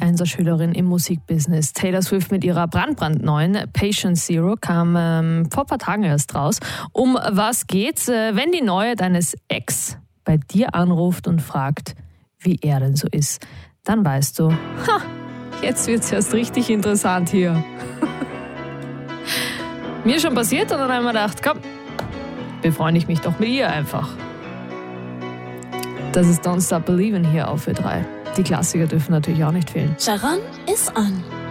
Einserschülerin im Musikbusiness. Taylor Swift mit ihrer brandneuen Patient Zero kam vor ein paar Tagen erst raus. Um was geht's? Wenn die Neue deines Ex bei dir anruft und fragt, wie er denn so ist, dann weißt du, jetzt wird's erst richtig interessant hier. Mir schon passiert und dann haben wir gedacht, komm, befreunde ich mich doch mit ihr einfach. Das ist Don't Stop Believin' hier auf Ö3. Die Klassiker dürfen natürlich auch nicht fehlen. Sharon ist on.